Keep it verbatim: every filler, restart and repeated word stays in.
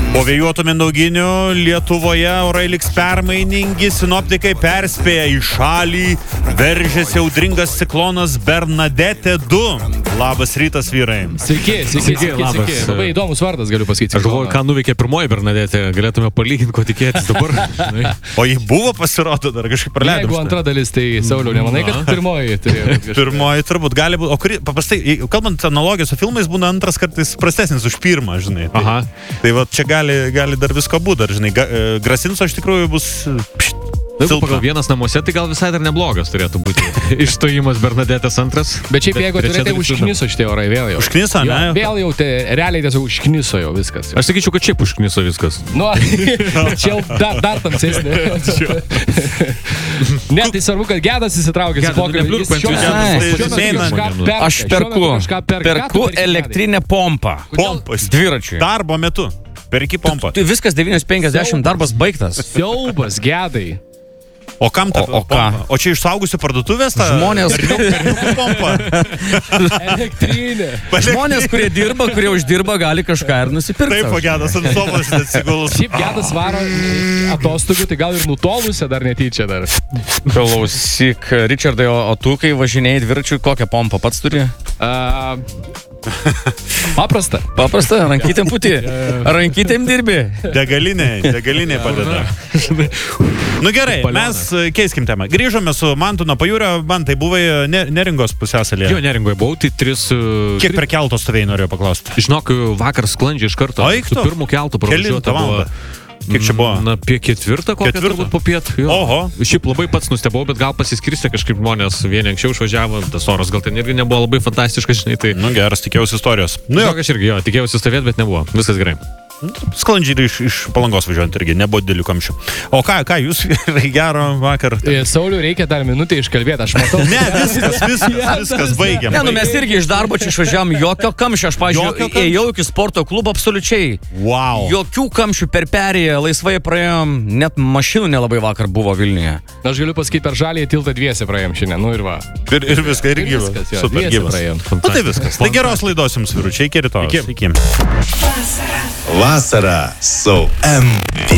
Po vėjuotų mindauginių Lietuvoje orai liks permainingi, sinoptikai perspėja, į šalį veržėsi audringas ciklonas Bernadette du. Labas rytas, vyrai. Sveiki, sveiki, sveiki, sveiki. Labai įdomus vardas, galiu pasakyti. Aš galvoju, ką nuveikė pirmoji Bernadette, galėtume palyginti, ko tikėtis dabar. O jį buvo pasirodo dar kažkaip praleidom. Jeigu antra dalis, tai Sauliau, nemanai, kad pirmoji turėjo būti. Pirmoji turbūt gali būti, o kuri, paprastai, kalbant analogijos su filmais, būna antras kartais prastesnis už pirmą, žinai. Tai, Aha. Tai va, čia gali, gali dar visko būti, dar, žinai, ga, Grasinso iš tikrųjų bus... Pšt, Jeigu pagal vienas namuose, tai gal visai dar neblogas turėtų būti. Išstojimas Bernadettės antras. Bet šiaip jeigu turėtai užkniso šitie orai vėl jau. Užkniso, ne? Vėl jau, tai realiai tiesiog užkniso jau viskas. Aš sakyčiau, kad šiaip užkniso viskas. Nu, čia jau dar, dar tamsesnė. Ne, tai svarbu, kad Gedas įsitraukė į pokalbį. Aš perku, perku elektrinę pompą. Pompas. Dviračiui. Darbo metu. Perki pompą. Tai viskas devynios penkiasdešimt, darbas baigtas. Siaubas, Gedai. O kam ta O- o pompa? ką? O čia iš saugusių parduotuvės ta? Žmonės, Berniukų pompa. Elektrinė. žmonės, kurie dirba, kurie uždirba, gali kažką ir nusipirkti. Taip, sau. Gedas ant sofos atsigulus. Šiaip Gedas varo atostogų, tai gal ir nutolusią dar netyčia dar. Klausyk, Richardai, o, o tu, kai važinėjai dviračiui, kokią pompą pats turi? Uh, paprasta. Paprasta, rankytėm puti. Rankytėm dirbi. Degalinė, degalinė padeda. Nu gerai, mes keiskim temą. Grįžome su Mantu nuo pajūrio. Mantai, buvai ne, Neringos pusiasalyje. Jo, Neringoje buvau, tai tris... uh, Kiek per kelto stovėjai, norėjau paklausti? Žinok, vakar sklandžiai iš karto. O, eik tu? Su pirmu keltu Kelintą pravažiuota buvo. valandą. Kiek čia buvo? Na, apie ketvirtą, kokią Ketvirtą? turbūt po piet. Jo. Oho. Šiaip labai pats nustebau, bet gal pasiskirstė kažkaip žmonės. Vieni anksčiau išvažiavo, tas oras gal ten irgi nebuvo labai fantastiškas, žinai, tai... Nu geras, tikėjausi istorijos. Nu jo, Žinok, aš irgi jo, tikėjausi stovėti, bet nebuvo. Viskas gerai. sklandžiai iš, iš Palangos važiuojant irgi, nebuvo didelių kamščių. O ką, ką jūs gero vakar? Sauliu, reikia dar minutę iškalbėti, aš matau. Ne, viskas, viskas, viskas, baigiam. Ne, nu mes irgi iš darbo čia išvažiavam, jokio kamščio, aš, pažiūrėjau, ėjau iki sporto klubo absoliučiai. Wow. Jokių kamščių per perėją, laisvai praėjom, net mašinų nelabai vakar buvo Vilniuje. Aš galiu pasakyti, per žalį tiltą dviese praėjom šiandien, nu ir va. Ir, ir viską, ir gyvas. viskas, jo, Super dviese gyvas. praėjom. Nu tai viskas. Tai geros laidos jums, vyručiai, iki rytojus. Iki. Iki. Vasara su M.